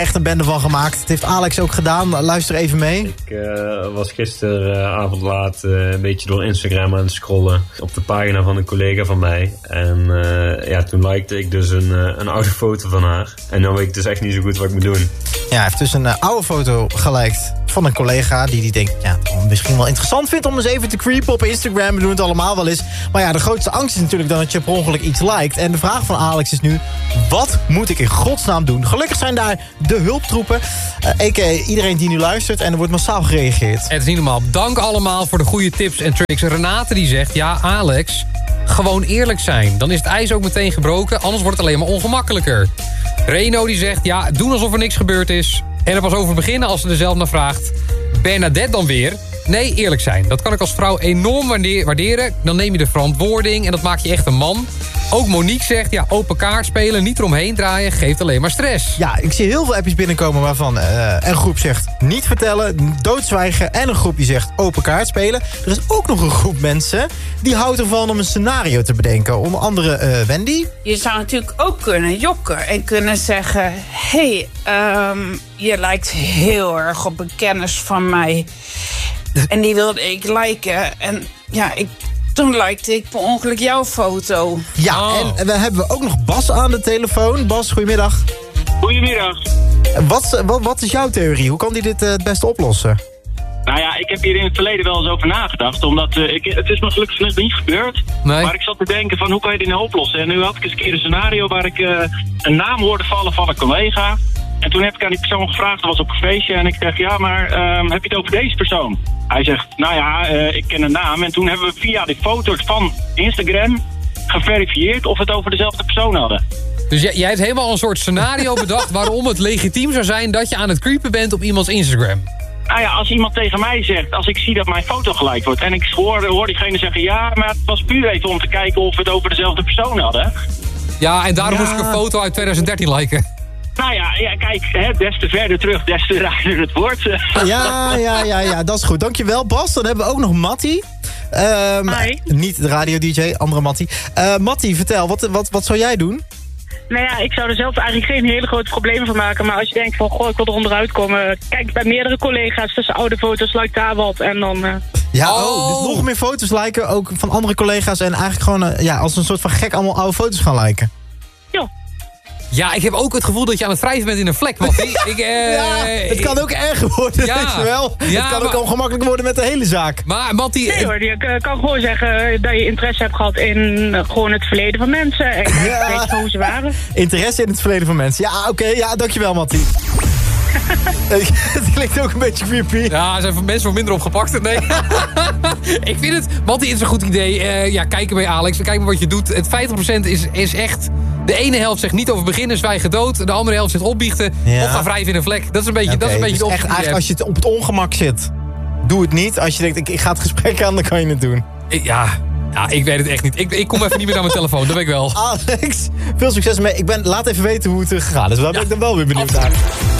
echt een bende van gemaakt. Het heeft Alex ook gedaan. Luister even mee. Ik was gisteravond laat een beetje door Instagram aan het scrollen op de pagina van een collega van mij. En toen likte ik dus een oude foto van haar. En dan weet ik dus echt niet zo goed wat ik moet doen. Ja, hij heeft dus een oude foto geliked van een collega die denkt, ja, misschien wel interessant vindt om eens even te creepen op Instagram. We doen het allemaal wel eens. Maar ja, de grootste angst is natuurlijk dan dat je per ongeluk iets liked. En de vraag van Alex is nu, wat moet ik in godsnaam doen? Gelukkig zijn daar de hulptroepen. Iedereen die nu luistert en er wordt massaal gereageerd. Het is niet normaal. Dank allemaal voor de goede tips en tricks. Renate die zegt, ja Alex, gewoon eerlijk zijn. Dan is het ijs ook meteen gebroken, anders wordt het alleen maar ongemakkelijker. Reno die zegt, ja, doen alsof er niks gebeurd is. En er pas over beginnen als ze er zelf naar vraagt. Bernadette dan weer. Nee, eerlijk zijn. Dat kan ik als vrouw enorm waarderen. Dan neem je de verantwoording en dat maakt je echt een man. Ook Monique zegt, ja, open kaart spelen, niet eromheen draaien, geeft alleen maar stress. Ja, ik zie heel veel appjes binnenkomen waarvan een groep zegt niet vertellen, doodzwijgen. En een groep die zegt open kaart spelen. Er is ook nog een groep mensen die houdt ervan om een scenario te bedenken. Onder andere Wendy. Je zou natuurlijk ook kunnen jokken en kunnen zeggen, hey, je lijkt heel erg op een kennis van mij. En die wilde ik liken. En ja, toen likte ik per ongeluk jouw foto. Ja, en we hebben ook nog Bas aan de telefoon. Bas, goedemiddag. Goedemiddag. Wat is jouw theorie? Hoe kan die dit het beste oplossen? Nou ja, ik heb hier in het verleden wel eens over nagedacht. Omdat het is me gelukkig nog niet gebeurd. Nee. Maar ik zat te denken van hoe kan je dit nou oplossen? En nu had ik eens een keer een scenario waar ik een naam hoorde vallen van een collega. En toen heb ik aan die persoon gevraagd, dat was op een feestje. En ik zeg, ja, maar heb je het over deze persoon? Hij zegt, nou ja, ik ken een naam. En toen hebben we via die foto's van Instagram geverifieerd of we het over dezelfde persoon hadden. Dus jij hebt helemaal een soort scenario bedacht waarom het legitiem zou zijn dat je aan het creepen bent op iemands Instagram. Nou ja, als iemand tegen mij zegt, als ik zie dat mijn foto geliked wordt en ik hoor diegene zeggen, ja, maar het was puur even om te kijken of we het over dezelfde persoon hadden. Ja, en daarom moest ik een foto uit 2013 liken. Nou ja, kijk, des te verder terug, des te raarder het wordt. Ja, dat is goed. Dankjewel, Bas. Dan hebben we ook nog Mattie. Niet de radio-dj, andere Mattie. Mattie, vertel, wat zou jij doen? Nou ja, ik zou er zelf eigenlijk geen hele grote problemen van maken. Maar als je denkt van, goh, ik wil er onderuit komen. Kijk bij meerdere collega's tussen oude foto's, like daar wat. En dan... dus nog meer foto's liken, ook van andere collega's. En eigenlijk gewoon als een soort van gek allemaal oude foto's gaan liken. Ja, ik heb ook het gevoel dat je aan het wrijven bent in een vlek, Mattie. Het kan ook erger worden, weet je wel. Het kan ook ongemakkelijk worden met de hele zaak. Maar Mattie... Nee hoor, je kan gewoon zeggen dat je interesse hebt gehad in gewoon het verleden van mensen. En weet je hoe ze waren. Interesse in het verleden van mensen. Ja, oké, dankjewel Mattie. Het klinkt ook een beetje creepy. Ja, er zijn mensen voor minder opgepakt. Nee. Ik vind het... Mattie, het is een goed idee. Kijken bij Alex. Kijk maar wat je doet. Het 50% is echt... De ene helft zegt niet over beginnen, zwijgen dood. De andere helft zegt opbiechten. Of gaan wrijven in een vlek. Dat is een beetje, de optie. Echt, eigenlijk als je op het ongemak zit, doe het niet. Als je denkt, ik ga het gesprek aan, dan kan je het doen. Ja, ik weet het echt niet. Ik kom even niet meer naar mijn telefoon, dat weet ik wel. Alex, veel succes mee. Laat even weten hoe het gegaan is. Daar ben ik dan wel weer benieuwd naar.